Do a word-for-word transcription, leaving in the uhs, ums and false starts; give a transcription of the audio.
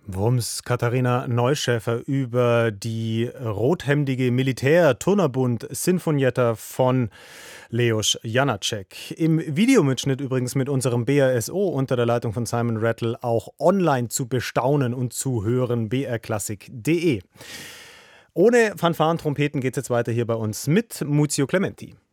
Wumms, Katharina Neuschäfer über die rothemdige Militär-Turnerbund-Sinfonietta von Leos Janáček. Im Videomitschnitt übrigens mit unserem B R S O unter der Leitung von Simon Rattle auch online zu bestaunen und zu hören, b r klassik punkt d e. Ohne Fanfaren, Trompeten geht es jetzt weiter hier bei uns mit Muzio Clementi.